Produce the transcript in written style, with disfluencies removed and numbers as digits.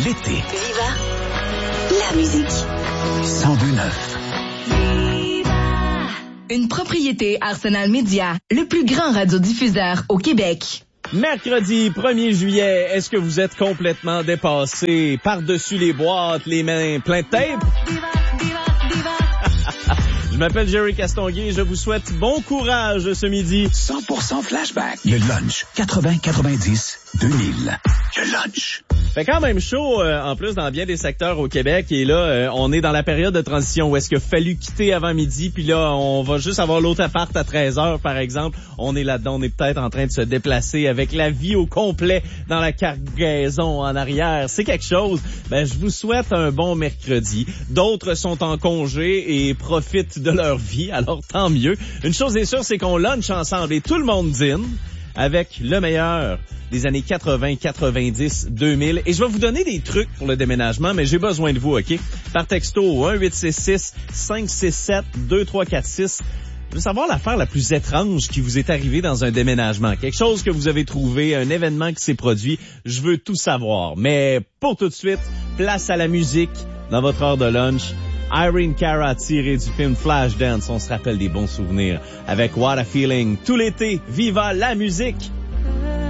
l'été. Viva la musique. 102.9. Une propriété Arsenal Média, le plus grand radiodiffuseur au Québec. Mercredi 1er juillet, est-ce que vous êtes complètement dépassé par-dessus les boîtes, les mains pleines de tape? Je m'appelle Jerry Castonguay et je vous souhaite bon courage ce midi. 100% flashback. Le lunch. 80, 90, 2000. Le lunch. Fait quand même chaud, en plus, dans bien des secteurs au Québec. Et là, on est dans la période de transition où est-ce qu'il a fallu quitter avant midi. Puis là, on va juste avoir l'autre appart à 13h, par exemple. On est là-dedans. On est peut-être en train de se déplacer avec la vie au complet dans la cargaison en arrière. C'est quelque chose. Ben, je vous souhaite un bon mercredi. D'autres sont en congé et profitent de leur vie. Alors, tant mieux. Une chose est sûre, c'est qu'on lunch ensemble et tout le monde dîne avec le meilleur des années 80, 90, 2000. Et je vais vous donner des trucs pour le déménagement, mais j'ai besoin de vous, OK? Par texto au 1-866-567-2346. Je veux savoir l'affaire la plus étrange qui vous est arrivée dans un déménagement. Quelque chose que vous avez trouvé, un événement qui s'est produit. Je veux tout savoir. Mais pour tout de suite, place à la musique dans votre heure de lunch. Irene Cara tiré du film Flashdance. On se rappelle des bons souvenirs avec What a Feeling. Tout l'été, viva la musique!